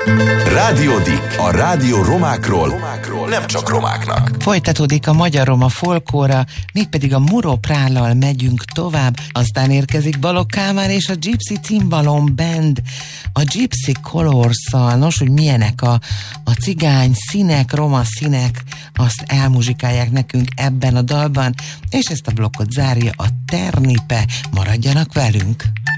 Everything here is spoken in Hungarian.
Rádió Dick, a rádió romákról, nem csak romáknak. Folytatódik a magyar-roma folklóra, mégpedig a Muroprállal megyünk tovább, aztán érkezik Balogh Kálmán és a Gypsy Timbalom Band, a Gypsy Colors-szal. Nos, hogy milyenek a cigány színek, roma színek, azt elmuzsikálják nekünk ebben a dalban, és ezt a blokkot zárja a Ternipe. Maradjanak velünk!